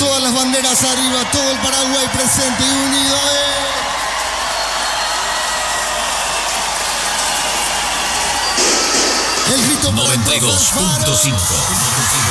todas las banderas arriba, todo el Paraguay presente y unido. El grito 92.5.